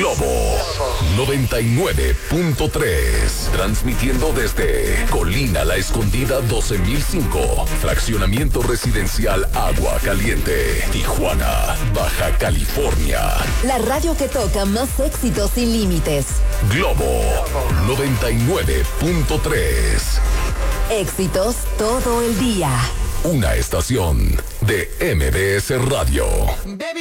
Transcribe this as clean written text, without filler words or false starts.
Globo 99.3. Transmitiendo desde Colina La Escondida 12005. Fraccionamiento residencial Agua Caliente. Tijuana, Baja California. La radio que toca más éxitos sin límites. Globo 99.3. Éxitos todo el día. Una estación de MBS Radio. Baby.